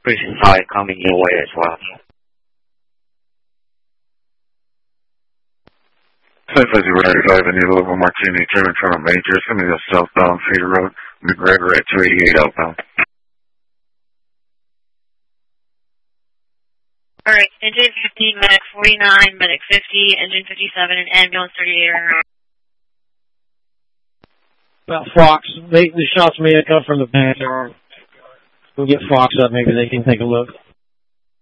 Prison 5 coming your way as well. 1050 Avenue, Louisville, Martini, German Toronto Major, sending us southbound Feeder Road, McGregor at 288 outbound. Alright, engine 15, medic 49, medic 50, engine 57, and ambulance 38. Well, Fox, the shots may have come from the back. We'll get Fox up, maybe they can take a look.